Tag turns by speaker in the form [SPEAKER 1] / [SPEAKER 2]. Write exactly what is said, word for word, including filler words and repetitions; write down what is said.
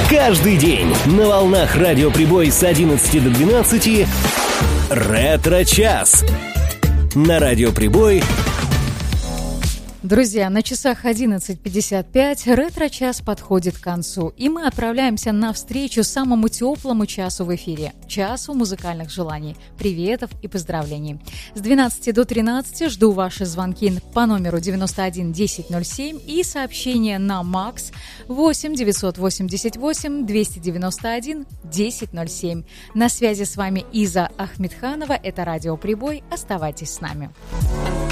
[SPEAKER 1] Каждый день на волнах Радио Прибой с одиннадцати до двенадцати «Ретро-час». На Радио Прибой.
[SPEAKER 2] Друзья, на часах одиннадцать пятьдесят пять, ретро-час подходит к концу, и мы отправляемся навстречу самому теплому часу в эфире, часу музыкальных желаний, приветов и поздравлений. С двенадцати до тринадцати жду ваши звонки по номеру девяносто один десять ноль семь и сообщения на Макс восемь девятьсот восемьдесят восемь двести девяносто один десять ноль семь. На связи с вами Иза Ахмедханова, это Радио Прибой, оставайтесь с нами.